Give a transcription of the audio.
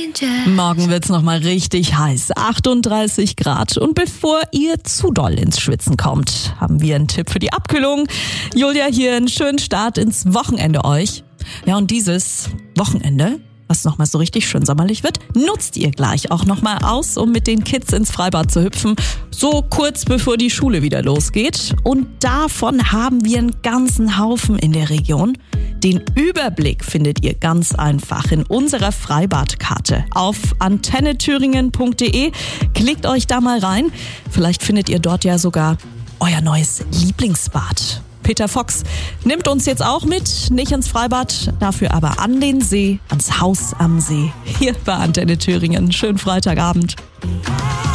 Morgen wird's nochmal richtig heiß, 38 Grad. Und bevor ihr zu doll ins Schwitzen kommt, haben wir einen Tipp für die Abkühlung. Julia hier, einen schönen Start ins Wochenende euch. Ja, und dieses Wochenende, was nochmal so richtig schön sommerlich wird, nutzt ihr gleich auch nochmal aus, um mit den Kids ins Freibad zu hüpfen. So kurz bevor die Schule wieder losgeht. Und davon haben wir einen ganzen Haufen in der Region. Den Überblick findet ihr ganz einfach in unserer Freibadkarte auf antennethüringen.de. Klickt euch da mal rein. Vielleicht findet ihr dort ja sogar euer neues Lieblingsbad. Peter Fox nimmt uns jetzt auch mit, nicht ins Freibad, dafür aber an den See, ans Haus am See, hier bei Antenne Thüringen. Schönen Freitagabend.